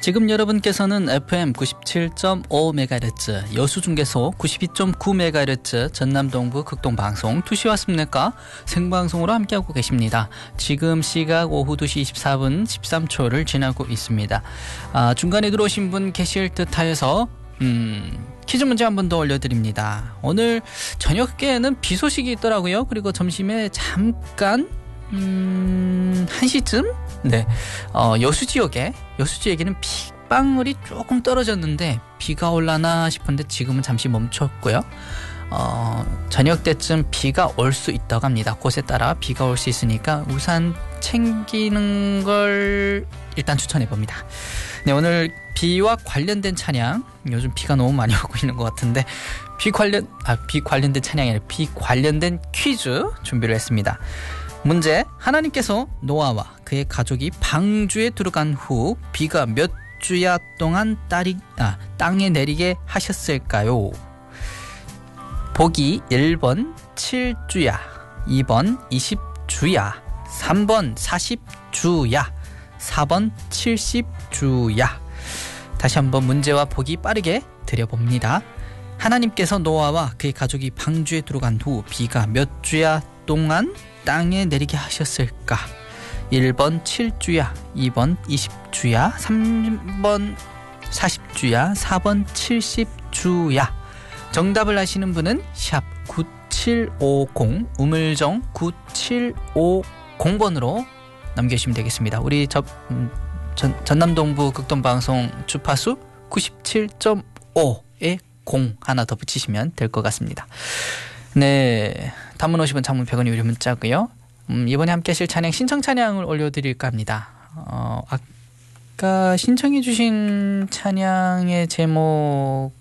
지금 여러분께서는 FM 97.5MHz 여수중계소 92.9MHz 전남동부 극동방송 2시 왔습니까? 생방송으로 함께하고 계십니다. 지금 시각 오후 2시 24분 13초를 지나고 있습니다. 중간에 들어오신 분 계실 듯하여서 퀴즈 문제 한 번 더 올려드립니다. 오늘 저녁에는 비 소식이 있더라고요. 그리고 점심에 잠깐 1시쯤 여수 지역에는 빗방울이 조금 떨어졌는데 비가 올라나 싶은데 지금은 잠시 멈췄고요. 저녁 때쯤 비가 올 수 있다고 합니다. 곳에 따라 비가 올 수 있으니까 우산 챙기는 걸 일단 추천해 봅니다. 네, 오늘 비와 관련된 찬양, 요즘 비가 너무 많이 오고 있는 것 같은데 비 관련된 찬양이 아니라 비 관련된 퀴즈 준비를 했습니다. 문제, 하나님께서 노아와 그의 가족이 방주에 들어간 후 비가 몇 주야 동안 땅에 내리게 하셨을까요? 보기 1번 7주야, 2번 20주야, 3번 40주야, 4번 70주야. 다시 한번 문제와 보기 빠르게 드려봅니다. 하나님께서 노아와 그의 가족이 방주에 들어간 후 비가 몇 주야 동안 땅에 내리게 하셨을까? 1번 7주야, 2번 20주야, 3번 40주야, 4번 70주야. 정답을 아시는 분은 샵 9750 우물정 9750번으로 남겨주시면 되겠습니다. 우리 전남동부 극동방송 주파수 97.5에 0 하나 더 붙이시면 될 것 같습니다. 네, 단문 50원, 장문 100원이 유료 문자고요. 이번에 함께 하실 찬양, 신청 찬양을 올려드릴까 합니다. 아까 신청해 주신 찬양의 제목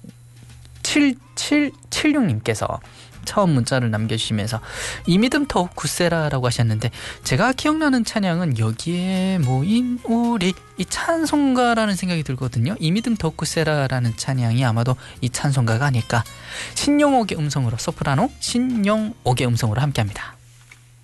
7776님께서 처음 문자를 남겨주시면서 이 믿음 더욱 굳세라라고 하셨는데, 제가 기억나는 찬양은 여기에 모인 우리, 이 찬송가라는 생각이 들거든요. 이 믿음 더욱 굳세라라는 찬양이 아마도 이 찬송가가 아닐까. 신영옥의 음성으로, 소프라노 신영옥의 음성으로 함께합니다.